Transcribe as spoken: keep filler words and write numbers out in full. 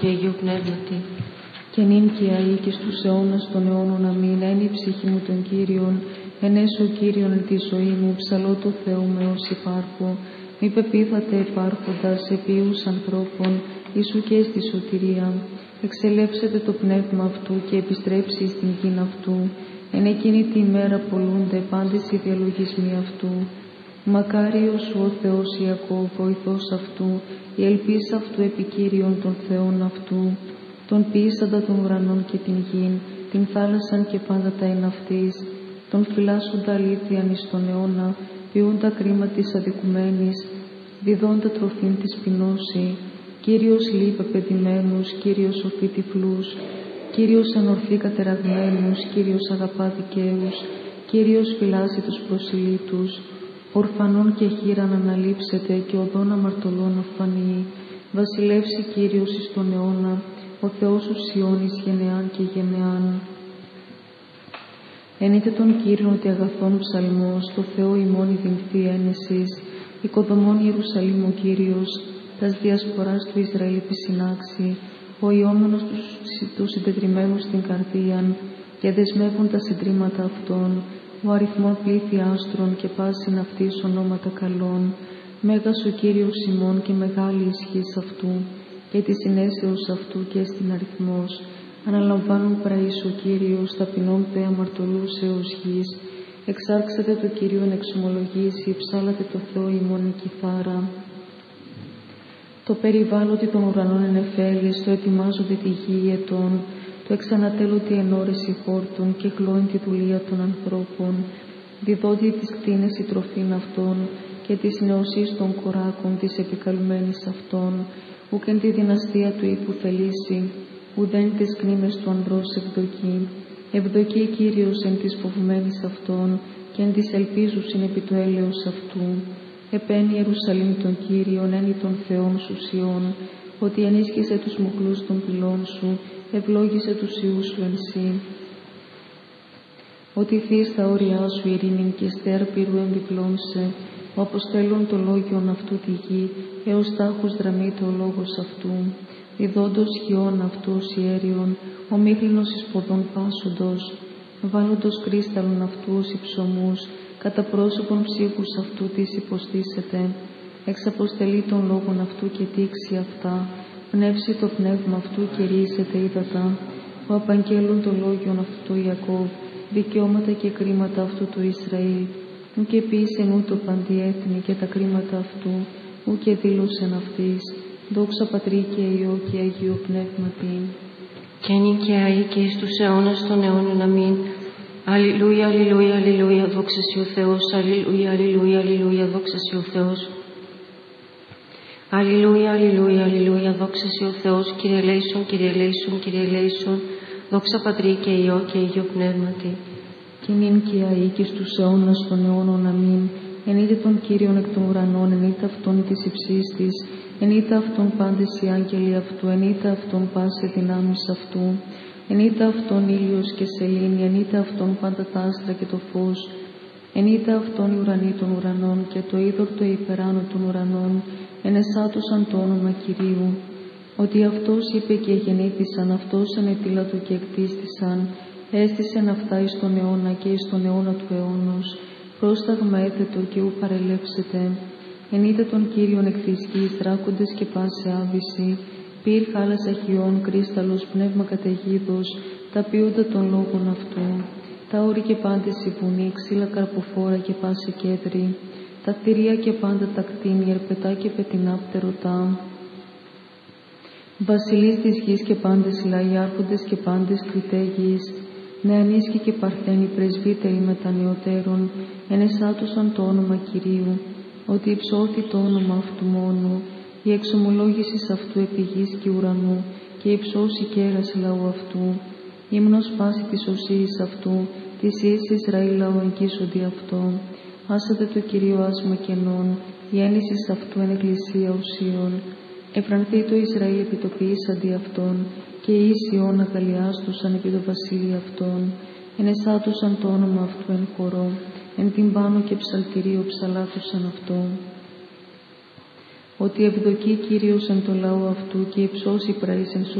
και Αγίου Πνεύματι. Και νυν και αεί και στους αιώνας των αιώνων αμήν. Εν η ψυχή μου των Κύριων, εν έσω Κύριον εν τη ζωή μου, ψαλώ το Θεό με ως υπάρχω. Μη πεπίθατε υπάρχοντας επίους ανθρώπων, Ιησού και στη σωτηρία. Εξελέψετε το πνεύμα αυτού και επιστρέψει στην γην αυτού. Εν εκείνη τη ημέρα πολλούνται πάντες οι διαλογισμοί αυτού. Μακάριος σου ο Θεός Ιακώβ, βοηθός αυτού, η ελπίς αυτού επικύριον των θεών αυτού, τον ποιήσαντα των ουρανών και την γην, την θάλασσαν και πάντα τα εν αυτής, τον φυλάσσοντα αλήθειαν εις τον αιώνα, ποιούντα κρίμα της αδικουμένης, διδώντα τροφήν της πεινώση. Κύριος λείπει πεπαιδημένους, Κύριος σοφεί τυφλούς, Κύριος ανορθεί κατεραγμένους, Κύριος αγαπά δικαίους, Κύριος φυλάσσει τους προσιλήτους. Ορφανών και χείραν αναλείψετε και οδόν αμαρτωλών αφανεί. Βασιλεύσει Κύριος εις τον αιώνα, ο Θεός ουσιώνης γενεάν και γενεάν. Ενείτε τον Κύριον ότι αγαθόν ψαλμός, το Θεό ημών η δυνθή ένεσης, οικοδομών Ιερουσαλήμ ο Κύριος, τας διασποράς του Ισραήλ επισυνάξει, ο ιόμενος τους, τους συντετριμμένους στην καρδίαν και δεσμεύουν τα συντρίμματα αυτών, ο αριθμόν πλήθη άστρων και πάσιν αυτής ονόματα καλών, μέγας ο Κύριος ημών και μεγάλη ισχύς αυτού, και τη συνέσεως αυτού και στην αριθμός. Αναλαμβάνουν πραής ο Κύριος, ταπεινών δε αμαρτωλούς έως γης. Εξάρξατε το Κύριον εξομολογήσει, ψάλατε το Θεό ημών η κιθάρα. Το περιβάλλοντι των ουρανών εν εφέλης, το ετοιμάζονται τη γη ετών, το εξανατέλλονται εν ώρεση χόρτων και κλώην τη δουλεία των ανθρώπων. Διδόντι τις κτίνες η τροφήν αυτών και της νεοσής των κοράκων της επικαλουμένης αυτών, ουκ εν τη δυναστεία του ύπου θελήσει, ουδέν τις κνήμες του ανδρός ευδοκεί. Ευδοκεί Κύριος εν της φοβουμένης αυτών και εν της ελπίζουσιν επί του έλεος αυτού. Επένει Ιερουσαλήμ των Κύριων, ένι των Θεών σου Σιών, ότι ενίσχυσε τους μοχλούς των πυλών σου, ευλόγησε τους ιούς σου εν σύ. Ότι θείς στα όρια σου ειρήνην και στέρ πυρού εμβιβλώνσε, ο αποστέλων το λόγιον αυτού τη γη, έως τάχους δραμείται ο λόγος αυτού. Διδόντος χιών αυτούς ιέριον, ο μίχλινος εις ποδών πάσοντος, βάλλοντος κρίσταλον αυτούς υψωμούς, κατά πρόσωπον ψύχους αυτού της υποστήσετε, εξαποστελεί των λόγων αυτού και τήξει αυτά, πνεύσει το πνεύμα αυτού και ρίσετε ύδατα, ο απαγγέλων το λόγιον αυτού του Ιακώβ, δικαιώματα και κρίματα αυτού του Ισραήλ, ου και ποιήσεν ούτω παντιέθνη και τα κρίματα αυτού, ου και δήλωσεν αυτής, δόξα Πατρί και Υιό και Αγίου Πνεύματι. Και νυν και αεί και εις τους αιώνας των αιώνων αμήν. Αλληλούια, αλληλούια, αλληλούια, δόξα σοι ο Θεός, αλληλούια, αλληλούια, αλληλούια, δόξα σοι ο Θεός. Αλληλούια, αλληλούια, αλληλούια, δόξα σοι ο Θεός, Κύριε ελέησον, Κύριε ελέησον, Κύριε ελέησον, δόξα Πατρί και Υιό και Αγίου Πνεύματι. Και νυν και αεί και στους αιώνας των αιώνων αμήν. Ενείτε τον Κύριον εκ των ουρανών, ενείτε αυτόν της υψής της, ενείτε αυτόν πάντες οι άγγελοι αυτού, ενείτε αυτόν πάσε δυνάμεις αυτού, ενείτε αυτόν ήλιος και σελήνη, ενείτε αυτόν πάντα τα άστρα και το φως, ενείτε αυτόν οι ουρανοί των ουρανών και το είδωρ το υπεράνω των ουρανών, ενεσάτωσαν το όνομα Κυρίου. Ότι αυτός είπε και γεννήθησαν, αυτός ανετήλα του και εκτίστησαν, έστησεν αυτά εις τον αιώνα και εις τον αιώνα του αιώνος, πρόσταγμα έθετο και ου παρελέψετε. Ενείτε τον Κύριον εκ της γης, δράκοντες και πάσε άβυση, πυρ χάλας αχιών, κρίσταλος, πνεύμα καταιγίδος, τα ποιούντα των λόγων αυτού. Τα όρη και πάντες η βουνή, ξύλα καρποφόρα και πάσε κέντρη, τα θηρία και πάντα τα κτίνη, ερπετά και πετεινά πτερωτά. Βασιλείς της γης και πάντες λαοί, άρχοντες και πάντες κριτέ γης, νεανίσκοι και παρθένοι πρεσβύτεροι μετανεωτέρων, ενεσάτωσαν το όνομα Κυρίου, ότι υψώθη το όνομα αυτού μόνο, η εξομολόγηση αυτού επί γης και ουρανού, και υψώσει κέρας λαού αυτού, ύμνος πάση της οσίης αυτού, της ιης Ισραήλ λαού εγκύσονται αυτό. Άσατε το Κυρίο άσμα κενών, η έννησης αυτού εν εκκλησία ουσίων. Εφρανθεί το Ισραήλ επιτοπίσαντι αυτόν, και οι Ισιών αγαλιάστουσαν επί το βασίλειο αυτών. Ενεσάτουσαν το όνομα αυτού εν χορό, εν τυμπάνο και ψαλτηρίο ψαλάτουσαν αυτό. ότι ευδοκεί Κύριος εν το λαό αυτού και υψώσει πραείς εν